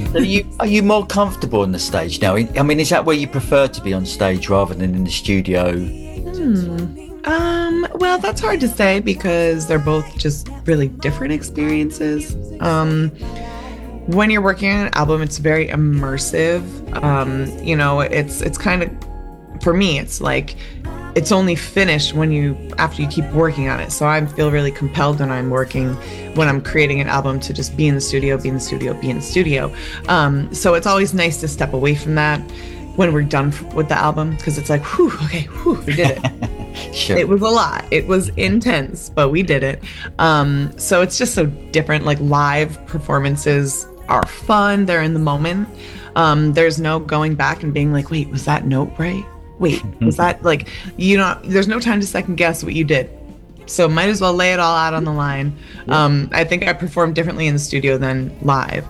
Are you more comfortable on the stage now? I mean, is that where you prefer to be on stage rather than in the studio? Well, that's hard to say because they're both just really different experiences. When you're working on an album, it's very immersive. It's kind of, for me, it's like it's only finished after you keep working on it. So I feel really compelled when I'm creating an album to just be in the studio, be in the studio, be in the studio. So it's always nice to step away from that when we're done with the album, because it's like, whew, okay, whew, we did it. Sure. It was a lot. It was intense, but we did it. So it's just so different. Like, live performances are fun. They're in the moment. There's no going back and being like, wait, was that note right? Wait, was that like, there's no time to second guess what you did. So might as well lay it all out on the line. I think I performed differently in the studio than live.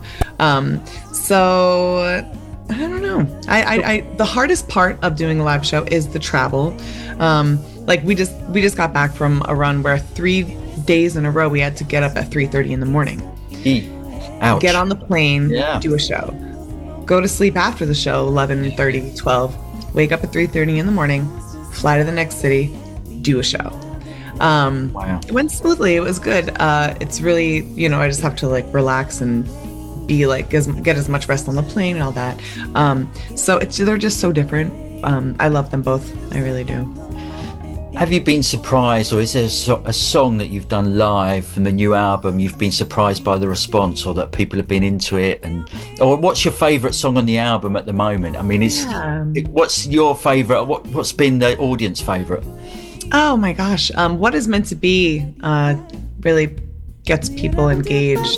So I don't know. The hardest part of doing a live show is the travel. Like we just got back from a run where 3 days in a row we had to get up at 3:30 in the morning. Ouch. Get on the plane, do a show. Go to sleep after the show, 11:30, 12. Wake up at 3:30 in the morning, fly to the next city, do a show. Wow. It went smoothly. It was good. It's really, I just have to like relax and be like, get as much rest on the plane and all that. So they're just so different. I love them both. I really do. Have you been surprised, or is there a song that you've done live from the new album you've been surprised by the response, or that people have been into it? Or what's your favourite song on the album at the moment? I mean, what's your favourite? What's been the audience favourite? Oh my gosh, What Is Meant to Be really gets people engaged.